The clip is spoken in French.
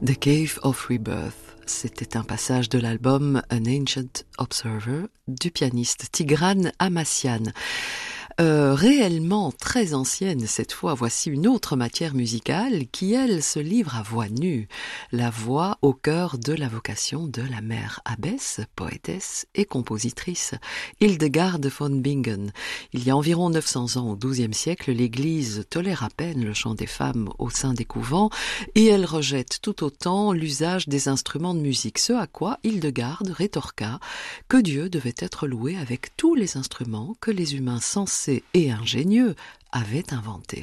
The Cave of Rebirth, c'était un passage de l'album An Ancient Observer du pianiste Tigran Amassian. Réellement très ancienne cette fois, voici une autre matière musicale qui, elle, se livre à voix nue. La voix au cœur de la vocation de la mère abbesse, poétesse et compositrice, Hildegard von Bingen. Il y a environ 900 ans, au XIIe siècle, l'Église tolère à peine le chant des femmes au sein des couvents et elle rejette tout autant l'usage des instruments de musique, ce à quoi Hildegard rétorqua que Dieu devait être loué avec tous les instruments que les humains sensés et ingénieux avaient inventés.